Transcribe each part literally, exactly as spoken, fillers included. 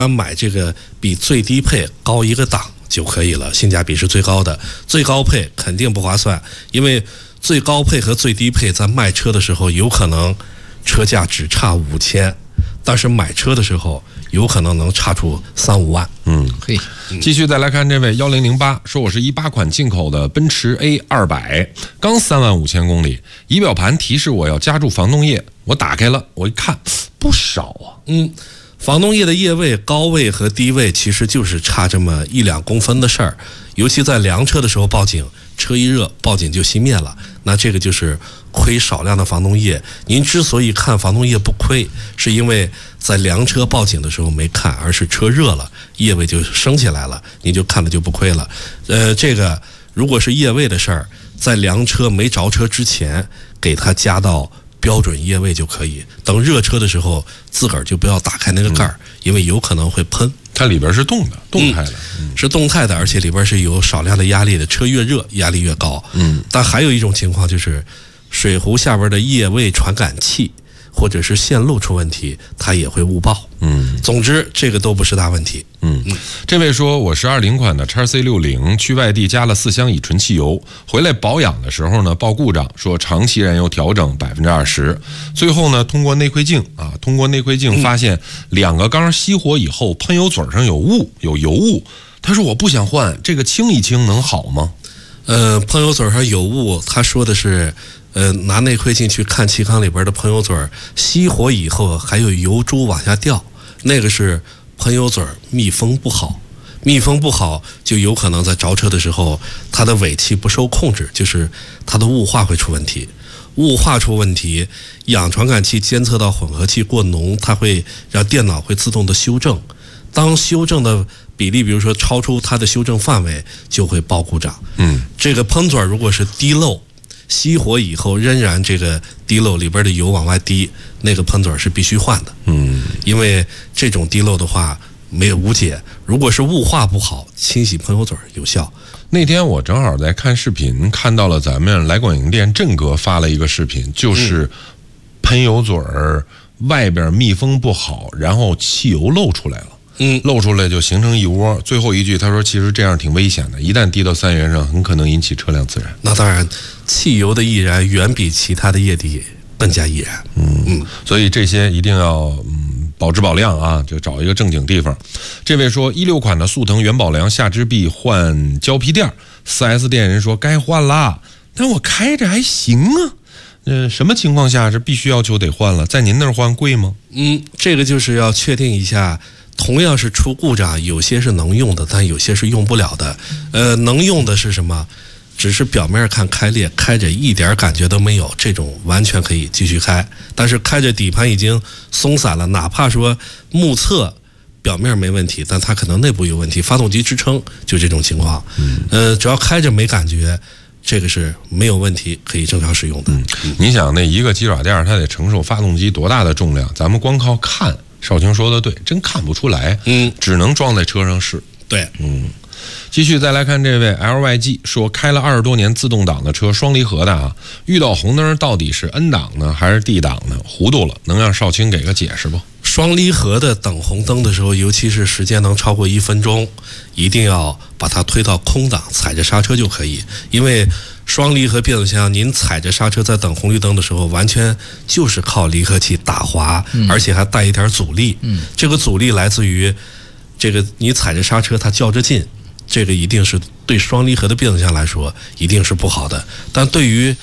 买这个比最低配高一个档就可以了，性价比是最高的。最高配肯定不划算，因为最高配和最低配在卖车的时候有可能车价只差五千，但是买车的时候有可能能差出三五万。 嗯，嘿，继续再来看这位幺零零八说，我是一八款进口的奔驰 A 二百，刚三万五千公里，仪表盘提示我要加注防冻液，我打开了，我一看不少啊。 嗯。防冻液的液位高位和低位其实就是差这么一两公分的事儿，尤其在凉车的时候报警，车一热报警就熄灭了，那这个就是亏少量的防冻液。您之所以看防冻液不亏，是因为在凉车报警的时候没看，而是车热了液位就升起来了，您就看了就不亏了。呃，这个如果是液位的事儿，在凉车没着车之前给它加到标准液位就可以，等热车的时候自个儿就不要打开那个盖儿、嗯，因为有可能会喷。 它里边是动的，动态的、 嗯，是动态的，而且里边是有少量的压力的，车越热压力越高。嗯，但还有一种情况就是水壶下边的液位传感器或者是线路出问题，它也会误报。嗯，总之这个都不是大问题。 嗯，嗯这位说我是二零款的 X C 六十，去外地加了四箱乙醇汽油，回来保养的时候呢报故障，说长期燃油调整百分之二十，最后呢通过内窥镜啊，通过内窥镜发现两个缸熄火以后喷油嘴上有雾，有油雾。他说我不想换，这个清一清能好吗？ 呃，喷油嘴上有雾，他说的是。呃，拿内窥镜去看气缸里边的喷油嘴，熄火以后还有油珠往下掉，那个是喷油嘴密封不好，密封不好就有可能在着车的时候，它的尾气不受控制，就是它的雾化会出问题。雾化出问题，氧传感器监测到混合气过浓，它会让电脑会自动的修正。当修正的比例，比如说超出它的修正范围，就会报故障。嗯，这个喷嘴如果是滴漏。熄火以后仍然这个滴漏里边的油往外滴，那个喷嘴是必须换的。嗯，因为这种滴漏的话没有无解。如果是雾化不好，清洗喷油嘴有效。 那天我正好在看视频，看到了咱们来广营店振哥发了一个视频，就是喷油嘴外边密封不好，然后汽油漏出来了。嗯，漏出来就形成一窝。最后一句他说，其实这样挺危险的，一旦滴到三元上，很可能引起车辆自燃。 那当然，汽油的易燃远比其他的液体更加易燃。 嗯嗯，所以这些一定要嗯保质保量啊，就找一个正经地方。这位说一六款的速腾元宝梁下支臂换胶皮垫， 四 S 店人说该换啦，但我开着还行啊。呃，什么情况下是必须要求得换了？在您那儿换贵吗？ 嗯，这个就是要确定一下。同样是出故障，有些是能用的，但有些是用不了的。呃，能用的是什么？只是表面看开裂，开着一点感觉都没有，这种完全可以继续开。但是开着底盘已经松散了，哪怕说目测表面没问题，但它可能内部有问题，发动机支撑就这种情况。呃，只要开着没感觉，这个是没有问题，可以正常使用的。 嗯、你想那一个鸡爪垫它得承受发动机多大的重量？咱们光靠看。少卿说的对，真看不出来，嗯，只能装在车上试。 对， 嗯，继续再来看这位 L Y G 说，开了二十多年自动挡的车，双离合的啊，遇到红灯到底是 N 档呢还是 D 档呢？糊涂了，能让少卿给个解释不？ 双离合的等红灯的时候，尤其是时间能超过一分钟，一定要把它推到空档，踩着刹车就可以，因为双离合变速箱，您踩着刹车在等红绿灯的时候，完全就是靠离合器打滑，嗯、而且还带一点阻力。嗯，这个阻力来自于这个你踩着刹车，它较着劲，这个一定是对双离合的变速箱来说一定是不好的。但对于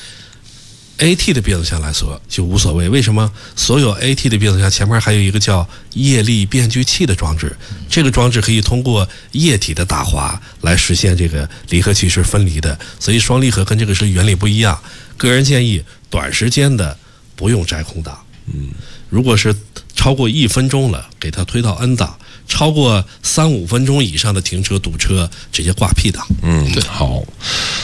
A T 的变速箱来说就无所谓，为什么？所有 A T 的变速箱前面还有一个叫液力变矩器的装置，这个装置可以通过液体的打滑来实现这个离合器是分离的，所以双离合跟这个是原理不一样。个人建议短时间的不用摘空档，嗯，如果是超过一分钟了，给它推到 N 档。超过三五分钟以上的停车堵车，直接挂 P 档。 嗯，对，好。